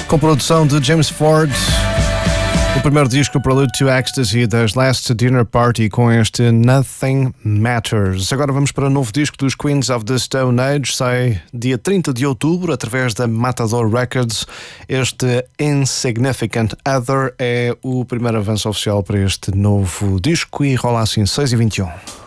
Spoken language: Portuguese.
com produção de James Ford. O primeiro disco, Prelude to Ecstasy, das Last Dinner Party, com este Nothing Matters. Agora vamos para o novo disco dos Queens of the Stone Age. Sai dia 30 de outubro, através da Matador Records. Este Insignificant Other é o primeiro avanço oficial para este novo disco e rola assim 6h21.